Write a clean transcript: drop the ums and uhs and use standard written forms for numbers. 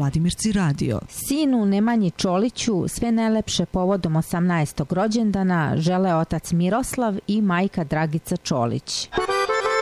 Vladimirci radio. Sinu Nemanji Čoliću sve najlepše povodom 18. rođendana žele otac Miroslav i majka Dragica Čolić.